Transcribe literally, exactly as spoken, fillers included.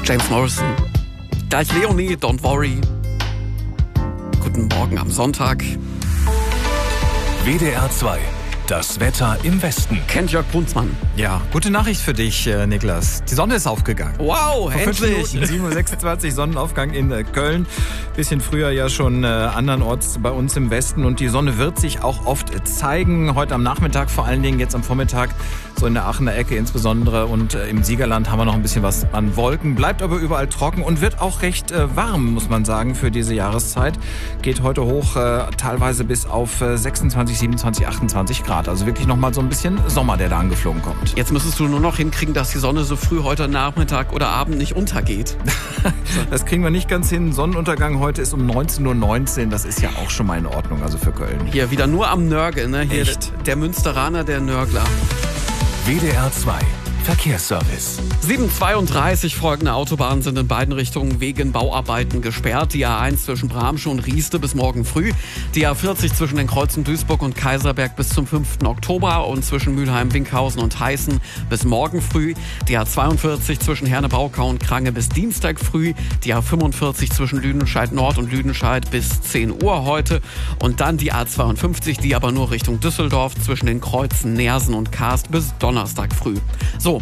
James Morrison. Gleich Leonie, Don't Worry. Guten Morgen am Sonntag. W D R zwei. Das Wetter im Westen. Kennt Jörg Brunsmann. Ja, gute Nachricht für dich, äh, Niklas. Die Sonne ist aufgegangen. Wow, Vor fünf endlich. Minuten, sieben Uhr sechsundzwanzig, Sonnenaufgang in äh, Köln. Bisschen früher ja schon äh, andernorts bei uns im Westen. Und die Sonne wird sich auch oft äh, zeigen. Heute am Nachmittag, vor allen Dingen jetzt am Vormittag, so in der Aachener Ecke insbesondere. Und äh, im Siegerland haben wir noch ein bisschen was an Wolken. Bleibt aber überall trocken und wird auch recht äh, warm, muss man sagen, für diese Jahreszeit. Geht heute hoch, äh, teilweise bis auf äh, sechsundzwanzig, siebenundzwanzig, achtundzwanzig Grad. Also wirklich nochmal so ein bisschen Sommer, der da angeflogen kommt. Jetzt müsstest du nur noch hinkriegen, dass die Sonne so früh heute Nachmittag oder Abend nicht untergeht. Das kriegen wir nicht ganz hin. Sonnenuntergang heute ist um neunzehn Uhr neunzehn. Das ist ja auch schon mal in Ordnung, also für Köln. Hier wieder nur am Nörgeln, ne? Hier Echt? der Münsteraner, der Nörgler. W D R zwei. Verkehrsservice. sieben Uhr zweiunddreißig folgende Autobahnen sind in beiden Richtungen wegen Bauarbeiten gesperrt. Die A eins zwischen Bramsche und Rieste bis morgen früh. Die A vierzig zwischen den Kreuzen Duisburg und Kaiserberg bis zum fünften Oktober und zwischen Mülheim, Winkhausen und Heißen bis morgen früh. Die A zweiundvierzig zwischen Herne-Baukau und Krange bis Dienstag früh. Die A fünfundvierzig zwischen Lüdenscheid Nord und Lüdenscheid bis zehn Uhr heute. Und dann die A zweiundfünfzig, die aber nur Richtung Düsseldorf zwischen den Kreuzen Neersen und Kaast bis Donnerstag früh. So,